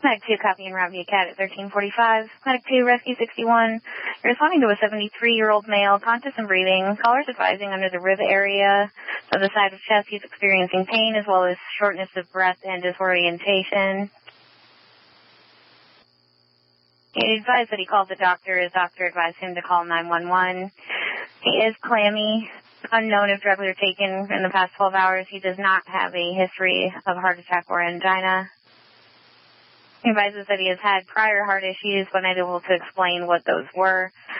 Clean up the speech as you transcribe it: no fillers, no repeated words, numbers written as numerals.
Medic 2, copy and route via CAT at 1345. Medic 2, Rescue 61. You're responding to a 73-year-old male, conscious and breathing. Caller's advising under the rib area of the side of chest he's experiencing pain as well as shortness of breath and disorientation. He advised that he called the doctor. His doctor advised him to call 911. He is clammy. Unknown if drugs are taken in the past 12 hours. He does not have a history of heart attack or angina. He advises that he has had prior heart issues, but not able to explain what those were.